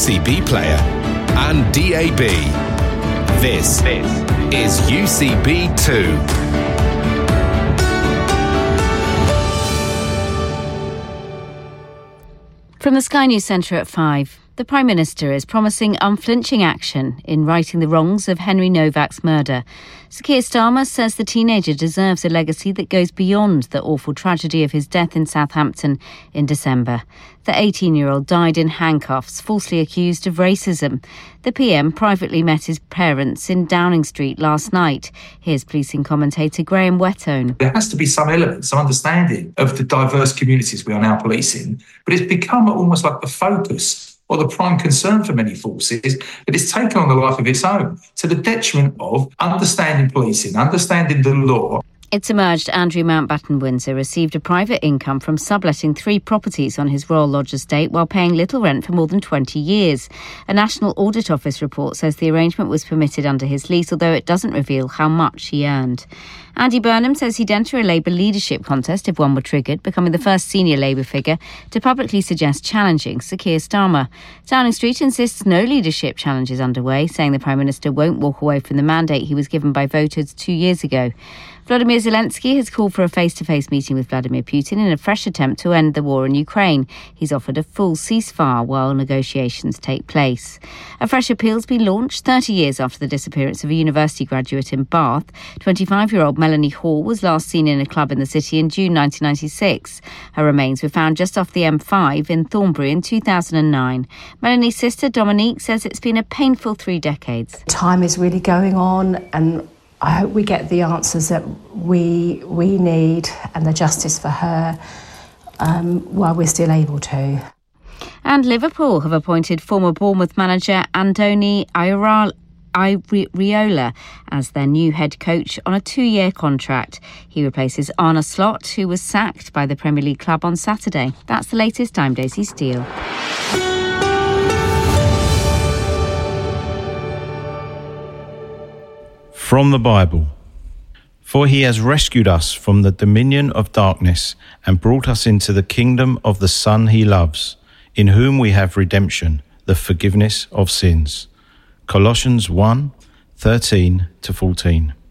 UCB player and DAB. This is UCB2. From the Sky News Centre at 5, the Prime Minister is promising unflinching action in righting the wrongs of Henry Novak's murder. Sir Keir Starmer says the teenager deserves a legacy that goes beyond the awful tragedy of his death in Southampton in December. The 18-year-old died in handcuffs, falsely accused of racism. The PM privately met his parents in Downing Street last night. Here's policing commentator Graham Whettone. There has to be some element, some understanding of the diverse communities we are now policing, but it's become almost like the focus or the prime concern for many forces, that it's taken on a life of its own, to the detriment of understanding policing, understanding the law. It's emerged Andrew Mountbatten Windsor received a private income from subletting 3 properties on his Royal Lodge estate while paying little rent for more than 20 years. A National Audit Office report says the arrangement was permitted under his lease, although it doesn't reveal how much he earned. Andy Burnham says he'd enter a Labour leadership contest if one were triggered, becoming the first senior Labour figure to publicly suggest challenging Sir Keir Starmer. Downing Street insists no leadership challenge is underway, saying the Prime Minister won't walk away from the mandate he was given by voters 2 years ago. Vladimir Zelensky has called for a face-to-face meeting with Vladimir Putin in a fresh attempt to end the war in Ukraine. He's offered a full ceasefire while negotiations take place. A fresh appeal's been launched 30 years after the disappearance of a university graduate in Bath. 25-year-old Melanie Hall was last seen in a club in the city in June 1996. Her remains were found just off the M5 in Thornbury in 2009. Melanie's sister Dominique says it's been a painful 3 decades. Time is really going on, and I hope we get the answers that we need and the justice for her while we're still able to. And Liverpool have appointed former Bournemouth manager Andoni Iraola as their new head coach on a 2-year contract. He replaces Arne Slot, who was sacked by the Premier League club on Saturday. That's the latest. I'm Daisy Steele. From the Bible. For he has rescued us from the dominion of darkness and brought us into the kingdom of the Son he loves, in whom we have redemption, the forgiveness of sins. Colossians 1:13-14.